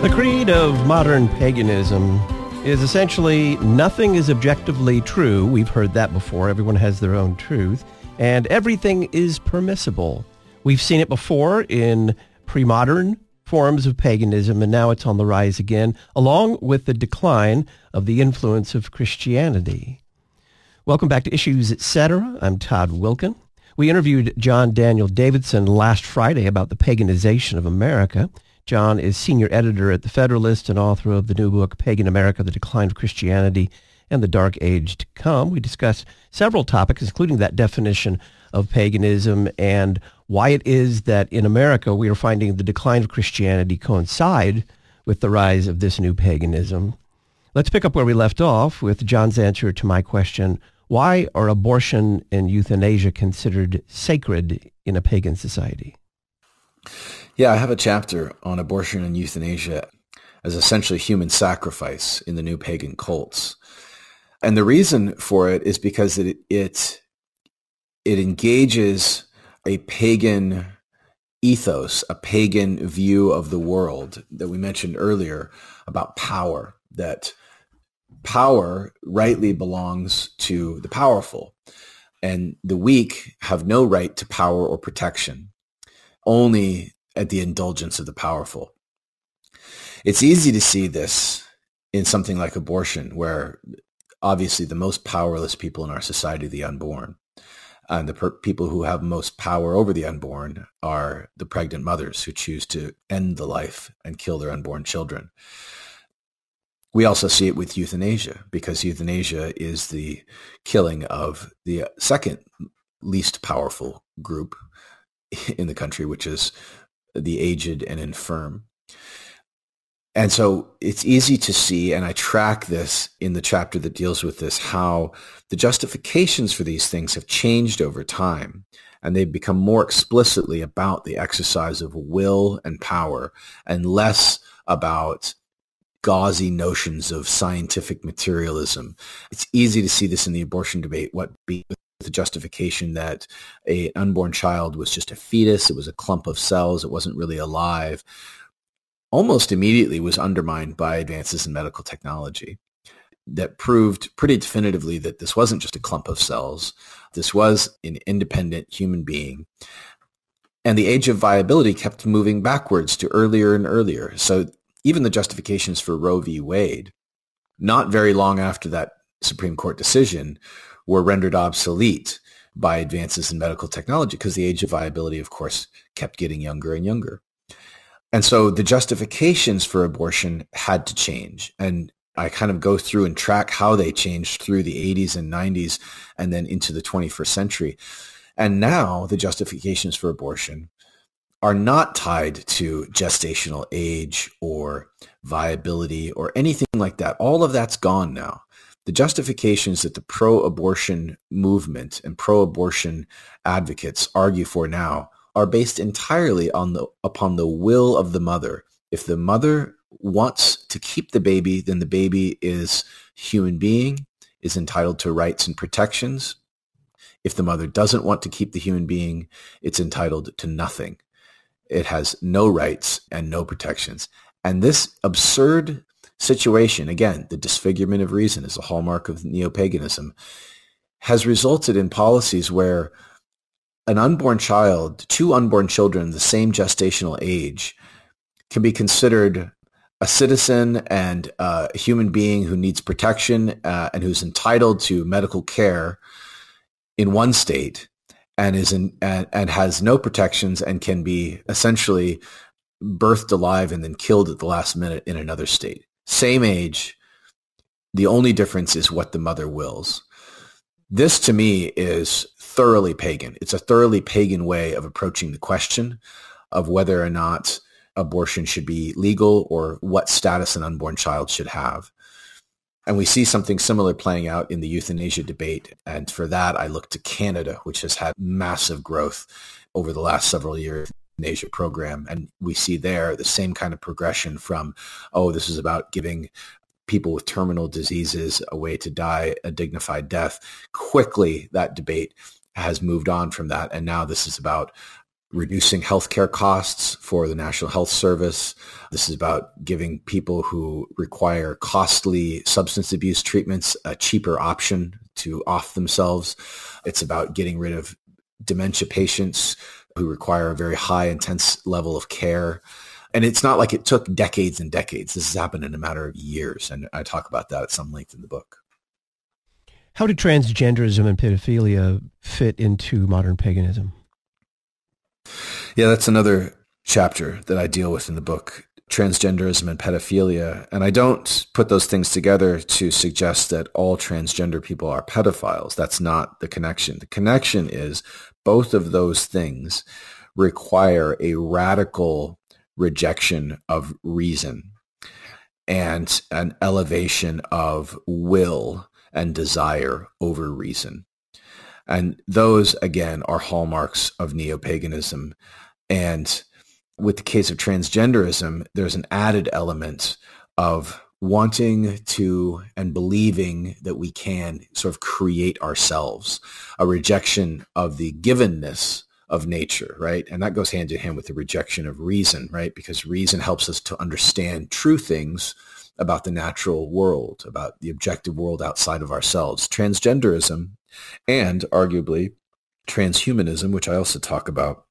The creed of modern paganism is essentially nothing is objectively true. We've heard that before. Everyone has their own truth. And everything is permissible. We've seen it before in pre-modern forms of paganism, and now it's on the rise again, along with the decline of the influence of Christianity. Welcome back to Issues Etc. I'm Todd Wilken. We interviewed John Daniel Davidson last Friday about the paganization of America. John is senior editor at The Federalist and author of the new book, Pagan America, The Decline of Christianity and the Dark Age to Come. We discussed several topics, including that definition of paganism and why it is that in America we are finding the decline of Christianity coincide with the rise of this new paganism. Let's pick up where we left off with John's answer to my question, why are abortion and euthanasia considered sacred in a pagan society? Yeah, I have a chapter on abortion and euthanasia as essentially human sacrifice in the new pagan cults. And the reason for it is because it engages a pagan ethos, a pagan view of the world that we mentioned earlier about power, that power rightly belongs to the powerful, and the weak have no right to power or protection, only at the indulgence of the powerful. It's easy to see this in something like abortion, where obviously the most powerless people in our society are the unborn. And the people who have most power over the unborn are the pregnant mothers who choose to end the life and kill their unborn children. We also see it with euthanasia, because euthanasia is the killing of the second least powerful group in the country, which is the aged and infirm. And so it's easy to see, and I track this in the chapter that deals with this, how the justifications for these things have changed over time, and they've become more explicitly about the exercise of will and power and less about gauzy notions of scientific materialism. It's easy to see this in the abortion debate, what be the justification that an unborn child was just a fetus, it was a clump of cells, it wasn't really alive, almost immediately was undermined by advances in medical technology that proved pretty definitively that this wasn't just a clump of cells. This was an independent human being. And the age of viability kept moving backwards to earlier and earlier. So even the justifications for Roe v. Wade, not very long after that Supreme Court decision, were rendered obsolete by advances in medical technology, because the age of viability, of course, kept getting younger and younger. And so the justifications for abortion had to change. And I kind of go through and track how they changed through the 80s and 90s and then into the 21st century. And now the justifications for abortion are not tied to gestational age or viability or anything like that. All of that's gone now. The justifications that the pro-abortion movement and pro-abortion advocates argue for now are based entirely upon the will of the mother. If the mother wants to keep the baby, then the baby is a human being, is entitled to rights and protections. If the mother doesn't want to keep the human being, it's entitled to nothing. It has no rights and no protections. And this absurd situation, again, the disfigurement of reason is a hallmark of neo-paganism, has resulted in policies where an unborn child, two unborn children the same gestational age, can be considered a citizen and a human being who needs protection and who's entitled to medical care in one state, and and has no protections and can be essentially birthed alive and then killed at the last minute in another state. Same age. The only difference is what the mother wills. This, to me, is thoroughly pagan. It's a thoroughly pagan way of approaching the question of whether or not abortion should be legal or what status an unborn child should have. And we see something similar playing out in the euthanasia debate. And for that, I look to Canada, which has had massive growth over the last several years. Euthanasia program. And we see there the same kind of progression from, this is about giving people with terminal diseases a way to die a dignified death. Quickly, that debate has moved on from that. And now this is about reducing healthcare costs for the National Health Service. This is about giving people who require costly substance abuse treatments a cheaper option to off themselves. It's about getting rid of dementia patients who require a very high, intense level of care. And it's not like it took decades and decades. This has happened in a matter of years. And I talk about that at some length in the book. How do transgenderism and pedophilia fit into modern paganism? Yeah, that's another chapter that I deal with in the book, transgenderism and pedophilia. And I don't put those things together to suggest that all transgender people are pedophiles. That's not the connection. The connection is both of those things require a radical rejection of reason and an elevation of will and desire over reason. And those, again, are hallmarks of neo-paganism. And with the case of transgenderism, there's an added element of wanting to and believing that we can sort of create ourselves, a rejection of the givenness of nature, right? And that goes hand in hand with the rejection of reason, right? Because reason helps us to understand true things about the natural world, about the objective world outside of ourselves. Transgenderism and arguably transhumanism, which I also talk about,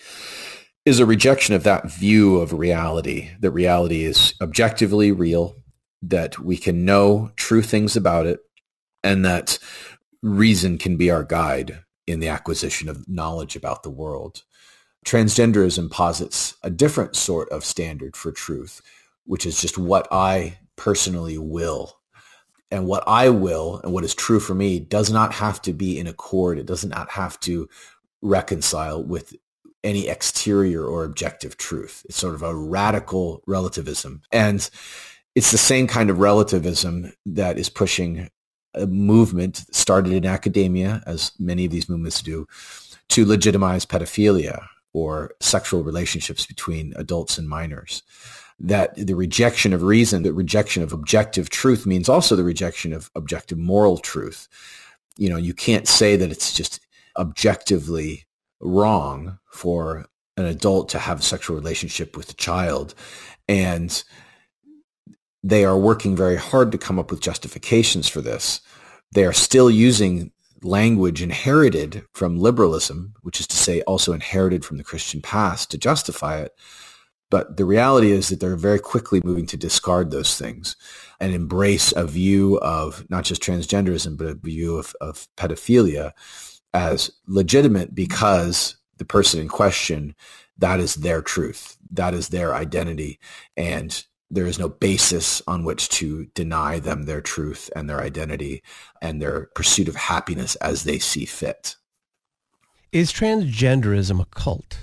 is a rejection of that view of reality, that reality is objectively real, that we can know true things about it, and that reason can be our guide in the acquisition of knowledge about the world. Transgenderism posits a different sort of standard for truth, which is just what I personally will. And what I will and what is true for me does not have to be in accord. It does not have to reconcile with any exterior or objective truth. It's sort of a radical relativism. And it's the same kind of relativism that is pushing a movement started in academia, as many of these movements do, to legitimize pedophilia or sexual relationships between adults and minors. That the rejection of reason, the rejection of objective truth means also the rejection of objective moral truth. You know, you can't say that it's just objectively wrong for an adult to have a sexual relationship with a child. And they are working very hard to come up with justifications for this. They are still using language inherited from liberalism, which is to say also inherited from the Christian past, to justify it. But the reality is that they're very quickly moving to discard those things and embrace a view of not just transgenderism, but a view of pedophilia as legitimate because the person in question, that is their truth. That is their identity. And there is no basis on which to deny them their truth and their identity and their pursuit of happiness as they see fit. Is transgenderism a cult?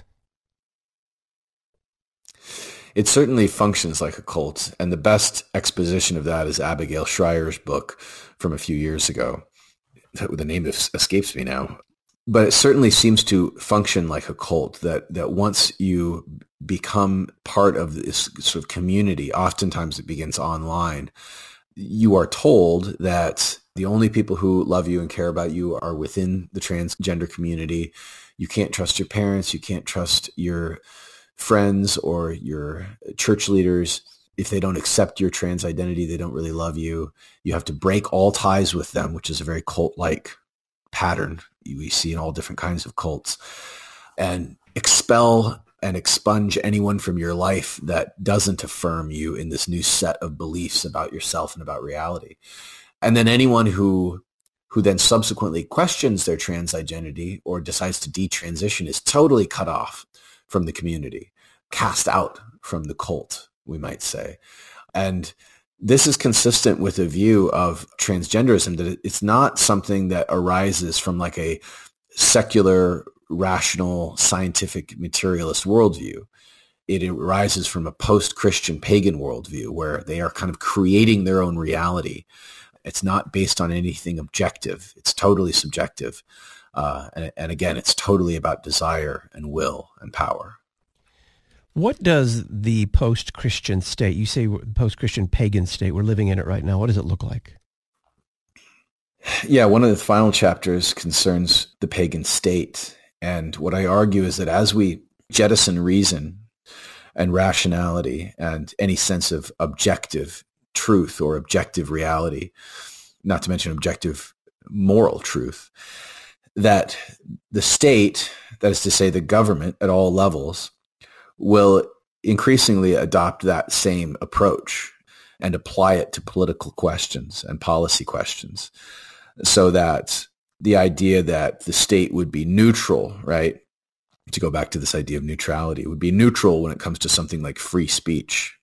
It certainly functions like a cult, and the best exposition of that is Abigail Shrier's book from a few years ago. The name escapes me now. But it certainly seems to function like a cult, that once you become part of this sort of community, oftentimes it begins online, you are told that the only people who love you and care about you are within the transgender community. You can't trust your parents. You can't trust your friends or your church leaders. If they don't accept your trans identity, they don't really love you. You have to break all ties with them, which is a very cult-like pattern we see in all different kinds of cults, and expel and expunge anyone from your life that doesn't affirm you in this new set of beliefs about yourself and about reality. And then anyone who then subsequently questions their trans identity or decides to detransition is totally cut off from the community, cast out from the cult, we might say. And this is consistent with a view of transgenderism, that it's not something that arises from like a secular, rational, scientific, materialist worldview. It arises from a post-Christian pagan worldview where they are kind of creating their own reality. It's not based on anything objective. It's totally subjective. And again, it's totally about desire and will and power. What does the post-Christian state, you say post-Christian pagan state, we're living in it right now, what does it look like? Yeah, one of the final chapters concerns the pagan state. And what I argue is that as we jettison reason and rationality and any sense of objective truth or objective reality, not to mention objective moral truth, that the state, that is to say the government at all levels, will increasingly adopt that same approach and apply it to political questions and policy questions, so that the idea that the state would be neutral, right? To go back to this idea of neutrality, would be neutral when it comes to something like free speech,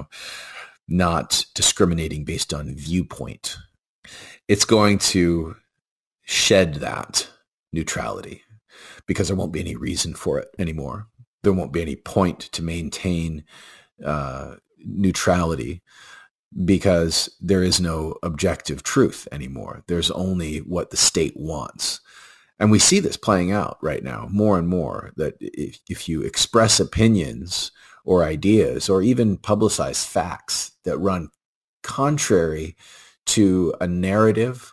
not discriminating based on viewpoint. It's going to shed that neutrality because there won't be any reason for it anymore. There won't be any point to maintain neutrality because there is no objective truth anymore. There's only what the state wants. And we see this playing out right now more and more, that if you express opinions or ideas or even publicize facts that run contrary to a narrative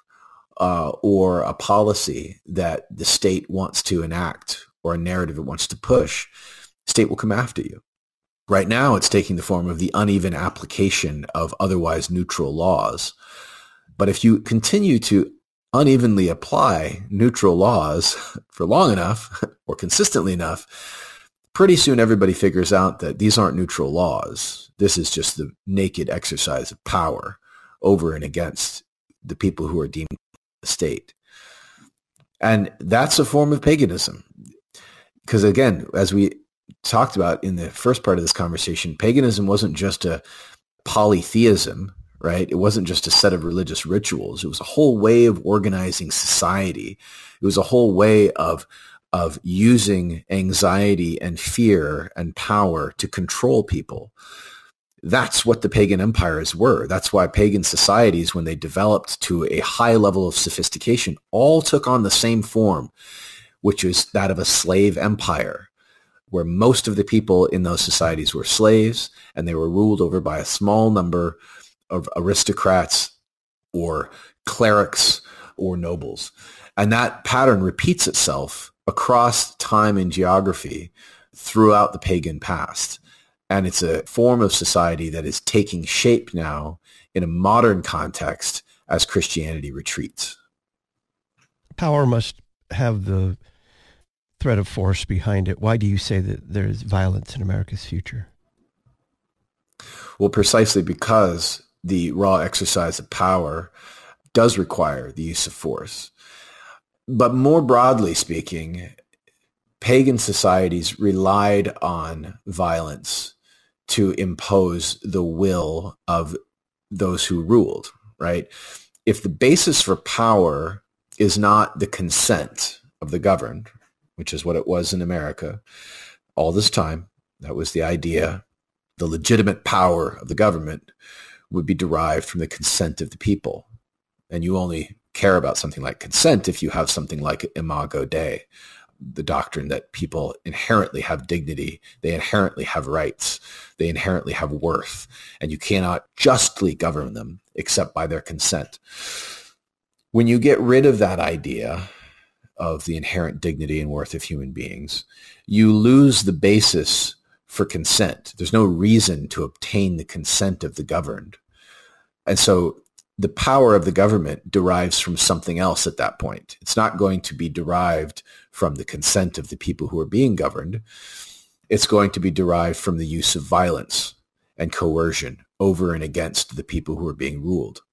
or a policy that the state wants to enact or a narrative it wants to push, the state will come after you. Right now, it's taking the form of the uneven application of otherwise neutral laws. But if you continue to unevenly apply neutral laws for long enough or consistently enough, pretty soon everybody figures out that these aren't neutral laws. This is just the naked exercise of power over and against the people who are deemed the state. And that's a form of paganism. Because again, as we talked about in the first part of this conversation, paganism wasn't just a polytheism, right? It wasn't just a set of religious rituals. It was a whole way of organizing society. It was a whole way of using anxiety and fear and power to control people. That's what the pagan empires were. That's why pagan societies, when they developed to a high level of sophistication, all took on the same form, which is that of a slave empire, where most of the people in those societies were slaves, and they were ruled over by a small number of aristocrats or clerics or nobles. And that pattern repeats itself across time and geography throughout the pagan past. And it's a form of society that is taking shape now in a modern context as Christianity retreats. Power must have the threat of force behind it. Why do you say that there is violence in America's future? Well, precisely because the raw exercise of power does require the use of force. But more broadly speaking, pagan societies relied on violence to impose the will of those who ruled, right? If the basis for power is not the consent of the governed, which is what it was in America all this time, that was the idea, the legitimate power of the government would be derived from the consent of the people. And you only care about something like consent if you have something like Imago Dei, the doctrine that people inherently have dignity, they inherently have rights, they inherently have worth, and you cannot justly govern them except by their consent. When you get rid of that idea of the inherent dignity and worth of human beings, you lose the basis for consent. There's no reason to obtain the consent of the governed. And so the power of the government derives from something else at that point. It's not going to be derived from the consent of the people who are being governed. It's going to be derived from the use of violence and coercion over and against the people who are being ruled.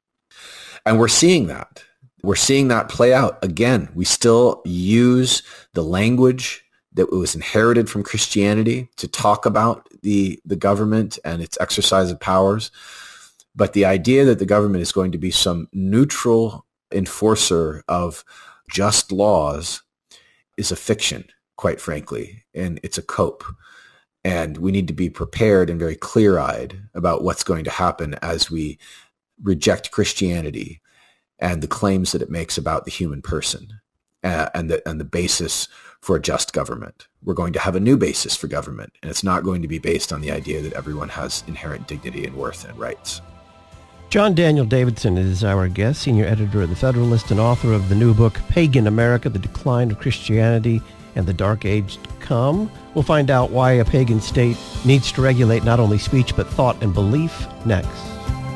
And we're seeing that. We're seeing that play out. Again, we still use the language that was inherited from Christianity to talk about the government and its exercise of powers. But the idea that the government is going to be some neutral enforcer of just laws is a fiction, quite frankly, and it's a cope. And we need to be prepared and very clear-eyed about what's going to happen as we reject Christianity and the claims that it makes about the human person and the basis for a just government. We're going to have a new basis for government, and it's not going to be based on the idea that everyone has inherent dignity and worth and rights. John Daniel Davidson is our guest, senior editor of The Federalist and author of the new book, Pagan America, The Decline of Christianity and the Dark Age to come. We'll find out why a pagan state needs to regulate not only speech but thought and belief next.